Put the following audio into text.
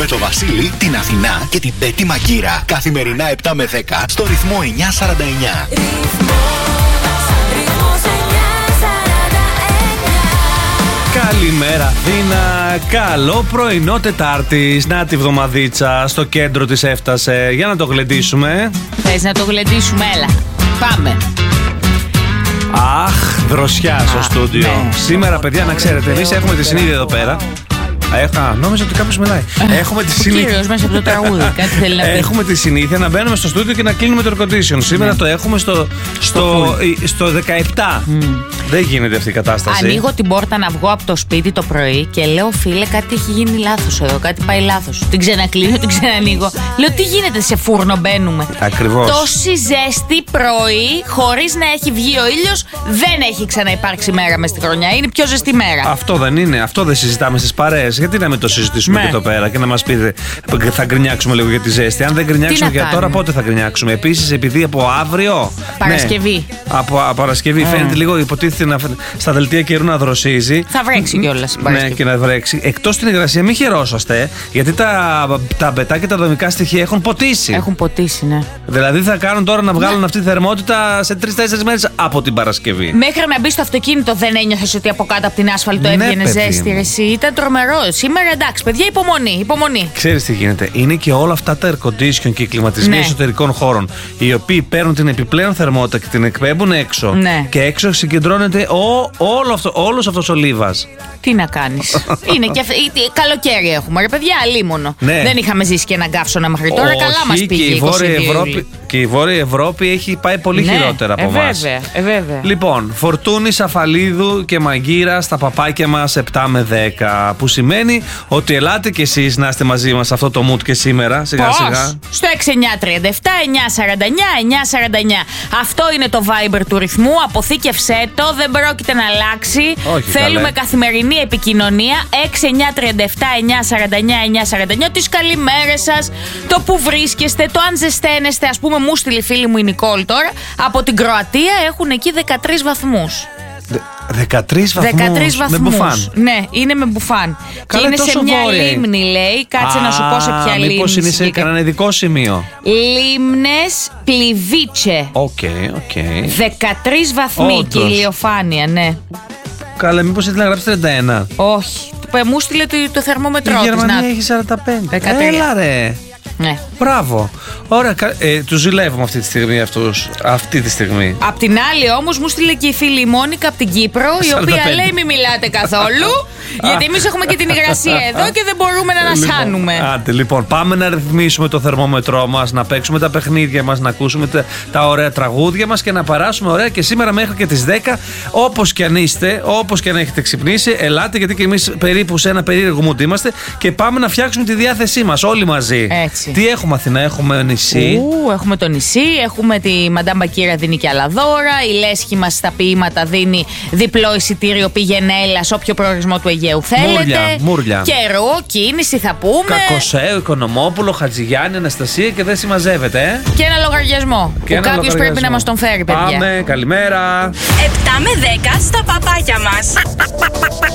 Με το Βασίλη, την Αθηνά και την Πέτη Μαγκύρα. Καθημερινά 7 με 10 στο ρυθμό 949. Καλημέρα Αθήνα, καλό πρωινό Τετάρτης. Να τη βδομαδίτσα στο κέντρο της έφτασε. Για να το γλεντήσουμε. Θες να το γλεντήσουμε, έλα. Πάμε. Αχ, δροσιά στο στούντιο. Ναι. Σήμερα, παιδιά, να ξέρετε, εμείς έχουμε τη συνήθεια εδώ πέρα. Νόμιζα ότι κάποιος μιλάει. Έχουμε τη συνήθεια. Κύριος μέσα από το τραγούδι, κάτι θέλει να πει. Έχουμε τη συνήθεια να μπαίνουμε στο στούντιο και να κλείνουμε το air condition. Σήμερα το έχουμε στο 17. Δεν γίνεται αυτή η κατάσταση. Ανοίγω την πόρτα να βγω από το σπίτι το πρωί και λέω, φίλε, κάτι έχει γίνει λάθος εδώ, κάτι πάει λάθος. Την ξανακλείνω, την ξανανοίγω. Λέω, τι γίνεται, σε φούρνο μπαίνουμε. Ακριβώς. Τόση ζέστη πρωί, χωρίς να έχει βγει ο ήλιος, δεν έχει ξαναυπάρξει μέρα μες στη χρονιά. Είναι η πιο ζεστή μέρα. Αυτό δεν είναι, αυτό δεν συζητάμε στις παρέες. Γιατί να μην το συζητήσουμε και εδώ πέρα και να μας πείτε, θα γκρινιάξουμε λίγο για τη ζέστη. Αν δεν γκρινιάξουμε για τώρα, πότε θα γκρινιάξουμε? Επίσης, επειδή από αύριο. Παρασκευή. Ναι, από Παρασκευή φαίνεται λίγο, υποτίθεται στα δελτία καιρού να δροσίζει. Θα βρέξει κιόλας. Ναι, και να βρέξει. Εκτός στην υγρασία, μην χαιρόσαστε, γιατί τα μπετά και τα δομικά στοιχεία έχουν ποτίσει. Έχουν ποτίσει, ναι. Δηλαδή θα κάνουν τώρα να βγάλουν αυτή τη θερμότητα σε 3-4 μέρες από την Παρασκευή. Μέχρι να μπει στο αυτοκίνητο, δεν ένιωθες ότι από κάτω από την άσφαλτο έβγαινε ζέστη? Εσύ ήταν τρομερό. Σήμερα εντάξει, παιδιά, υπομονή. Ξέρεις τι γίνεται? Είναι και όλα αυτά τα air condition και οι κλιματισμοί εσωτερικών χώρων, οι οποίοι παίρνουν την επιπλέον θερμότητα και την εκπέμπουν έξω. Ναι. Και έξω συγκεντρώνεται όλος αυτός ο λίβας. Τι να κάνεις? Είναι και καλοκαίρι έχουμε, ρε παιδιά, αλίμονο. Ναι. Δεν είχαμε ζήσει και έναν καύσωνα μέχρι τώρα. Καλά μας πήγε και η Βόρεια Ευρώπη έχει πάει πολύ χειρότερα από εμάς. Βέβαια. Λοιπόν, Φορτούνη, Σαφαλίδου και Μαγκύρα στα παπάκια μας 7 με 10. Που σημαίνει ότι ελάτε κι εσείς να είστε μαζί μας αυτό το mood και σήμερα, σιγά σιγά. Στο 6937-949-949. Αυτό είναι το Viber του ρυθμού. Αποθήκευσέ το, δεν πρόκειται να αλλάξει. Θέλουμε καθημερινή επικοινωνία. 6937-949-949. Τις καλημέρες σας, το που βρίσκεστε, το αν ζεσταίνεστε. Ας πούμε, μου στείλει φίλη μου η Νικόλ τώρα από την Κροατία, έχουν εκεί 13 βαθμούς. 13 βαθμούς. Με μπουφάν. Ναι, είναι με μπουφάν. Καλά, και είναι σε μια λίμνη, λέει. Κάτσε να σου πω σε ποια λίμνη. Μήπως είναι σε κανένα ειδικό σημείο? Λίμνες Πλιβίτσε. Οκ. 13 βαθμοί και ηλιοφάνεια, ναι. Καλά, μήπως ήθελε να γράψει 31. Όχι. Μου στείλε το θερμόμετρό της. Η Γερμανία έχει 45. 13. Έλα ρε. Ναι. Μπράβο. Ωραία, τους ζηλεύουμε αυτή τη στιγμή. Απ' την άλλη όμως μου στείλε και η φίλη η Μόνικα από την Κύπρο, η οποία λέει μη μιλάτε καθόλου, γιατί εμείς έχουμε και την υγρασία εδώ και δεν μπορούμε να ανασάνουμε. Άντε, λοιπόν, πάμε να ρυθμίσουμε το θερμόμετρό μας, να παίξουμε τα παιχνίδια μας, να ακούσουμε τα ωραία τραγούδια μας και να περάσουμε ωραία και σήμερα μέχρι και τις 10. Όπως και αν είστε, όπως και αν έχετε ξυπνήσει, ελάτε, γιατί και εμείς περίπου σε ένα περίεργο mood είμαστε και πάμε να φτιάξουμε τη διάθεσή μας όλοι μαζί. Έτσι. Τι έχουμε, Αθηνά? Έχουμε νησί. Έχουμε το νησί, έχουμε τη Μαντάμ Μπακύρα, δίνει και άλλα δώρα. Η Λέσχη μας στα ποίηματα δίνει διπλό εισιτήριο πήγαινε έλα σε όποιο προορισμό του Αιγαίου θέλετε. Μούρλια. Καιρό, κίνηση θα πούμε. Κακοσέο, Οικονομόπουλο, Χατζηγιάννη, Αναστασία και δεν συμμαζεύεται. Και ένα λογαριασμό. Που κάποιος πρέπει να μας τον φέρει, παιδιά. Πάμε, καλημέρα. 7 με 10 στα παπάκια μας.